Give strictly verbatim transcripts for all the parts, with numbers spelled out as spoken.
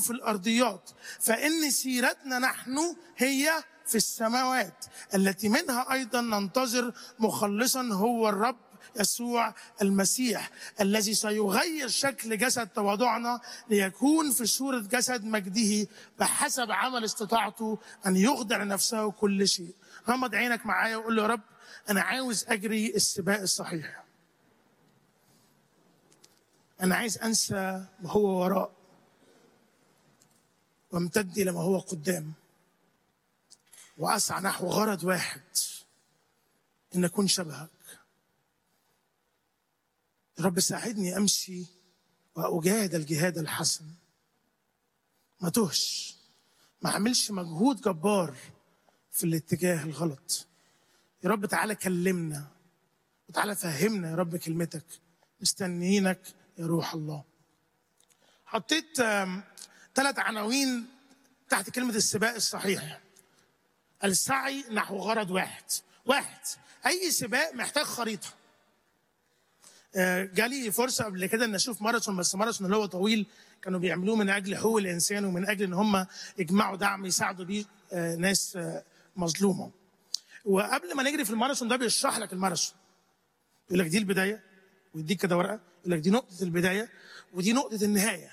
في الأرضيات، فإن سيرتنا نحن هي في السماوات التي منها أيضا ننتظر مخلصا هو الرب يسوع المسيح، الذي سيغير شكل جسد تواضعنا ليكون في صورة جسد مجده بحسب عمل استطاعته أن يخضع نفسه كل شيء. غمض عينك معايا وقول له يا رب أنا عاوز أجري السباق الصحيح. أنا عايز أنسى ما هو وراء وامتد إلى ما هو قدام، وأسعى نحو غرض واحد، إن أكون شبهك. رب ساعدني أمشي وأجاهد الجهاد الحسن، ما تهش، ما أعملش مجهود جبار في الاتجاه الغلط. يا رب تعالى كلمنا وتعالى فهمنا يا رب كلمتك، مستنيينك يا روح الله. حطيت ثلاث عناوين تحت كلمة السباق الصحيح. السعي نحو غرض واحد. واحد، أي سباق محتاج خريطة. جالي فرصة قبل كده أن أشوف ماراثون، بس ماراثون اللي هو طويل، كانوا بيعملوه من أجل حقوق الإنسان ومن أجل أن هم يجمعوا دعم يساعدوا بيه ناس مظلومة. وقبل ما نجري في الماراثون ده بيشرح لك الماراثون، يقول لك دي البداية، ويديك كده ورقة يقول لك دي نقطة البداية ودي نقطة النهاية.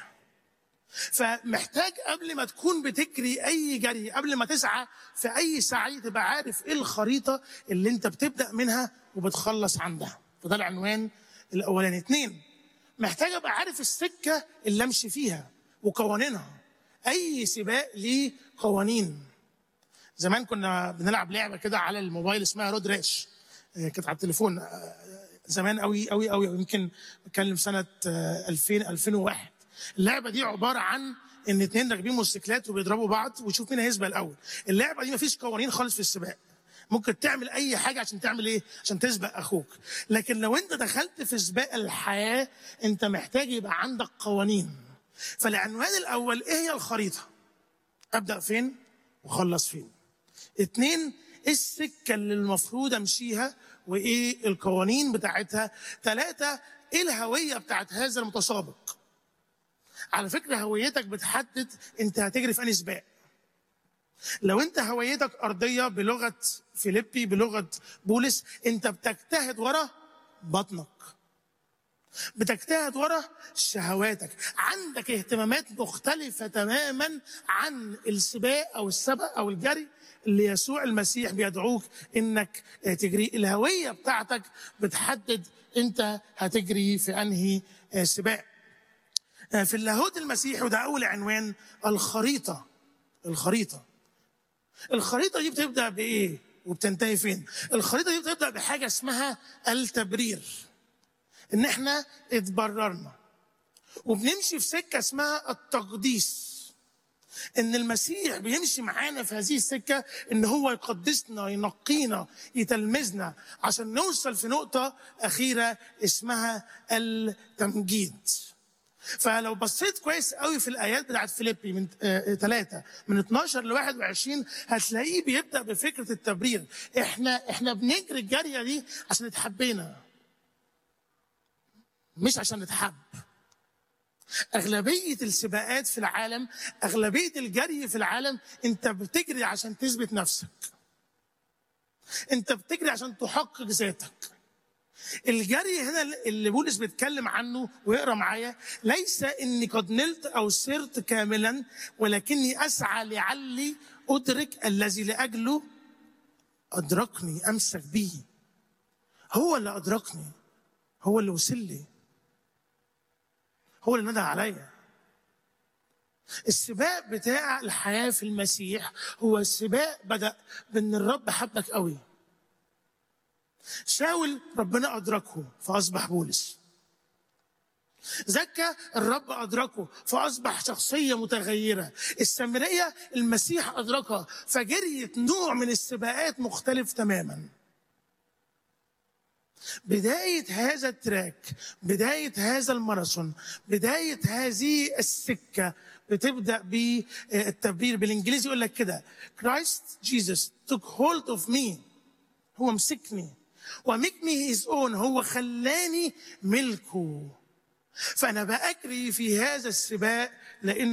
فمحتاج قبل ما تكون بتجري أي جري، قبل ما تسعى في أي سعي، تبقى عارف إيه الخريطة اللي أنت بتبدأ منها وبتخلص عندها. فده العنوان الأولاني. اتنين، محتاج أبقى عارف السكة اللي أمشي فيها وقوانينها. أي سباق ليه قوانين. زمان كنا بنلعب لعبة كده على الموبايل اسمها رود ريش، كانت على التليفون زمان قوي قوي قوي، يمكن بتكلم سنة ألفين ألفين وواحد. اللعبة دي عبارة عن ان اتنين راكبين موتوسيكلات وبيضربوا بعض ويشوف مين هيسبق الأول. اللعبة دي مفيش قوانين خالص في السباق، ممكن تعمل أي حاجة عشان تعمل إيه؟ عشان تسبق أخوك. لكن لو أنت دخلت في سباق الحياة أنت محتاج يبقى عندك قوانين. فالعنوان الأول إيه هي الخريطة؟ أبدأ فين وخلص فين؟ اتنين، إيه السكة اللي المفروض أمشيها وإيه القوانين بتاعتها؟ ثلاثة، إيه الهوية بتاعت هذا المتسابق؟ على فكرة هويتك بتحدد أنت هتجري في أنهي سباق. لو انت هويتك ارضيه بلغه فيليبي بلغه بولس، انت بتجتهد ورا بطنك، بتجتهد ورا شهواتك، عندك اهتمامات مختلفه تماما عن السباق او السبق او الجري اللي يسوع المسيح بيدعوك انك تجري. الهويه بتاعتك بتحدد انت هتجري في انهي سباق. في اللاهوت المسيحي، وده اول عنوان، الخريطه. الخريطه الخريطة دي بتبدأ بإيه وبتنتهي فين؟ الخريطة دي بتبدأ بحاجة اسمها التبرير، إن إحنا اتبررنا، وبنمشي في سكة اسمها التقديس، إن المسيح بيمشي معانا في هذه السكة، إن هو يقدسنا، ينقينا، يتلمذنا، عشان نوصل في نقطة أخيرة اسمها التمجيد. فلو بصيت كويس قوي في الايات بتاعت فيليبي من ثلاثة من اتناشر ل واحد وعشرين هتلاقيه بيبدا بفكره التبرير. احنا احنا بنجري الجريه دي عشان اتحبينا، مش عشان نتحب. اغلبيه السباقات في العالم، اغلبيه الجري في العالم، انت بتجري عشان تثبت نفسك، انت بتجري عشان تحقق ذاتك. الجري هنا اللي بولس بيتكلم عنه ويقرا معايا، ليس اني قد نلت او سرت كاملا، ولكني اسعى لعلي ادرك الذي لاجله ادركني. امسك به، هو اللي ادركني، هو اللي وصل لي، هو اللي ندى عليا. السباق بتاع الحياه في المسيح هو السباق بدا بان الرب حبك قوي. شاول ربنا أدركه فأصبح بولس. زكا الرب أدركه فأصبح شخصية متغيرة. السامرية المسيح أدركها فجريت نوع من السباقات مختلف تماما. بداية هذا التراك، بداية هذا الماراثون، بداية هذه السكة بتبدأ بالتبرير. بالإنجليزي يقول لك كده: Christ Jesus took hold of me. هو مسكني ومكني هيز اون، هو خلاني ملكه. فأنا بأجري في هذا السباق لأن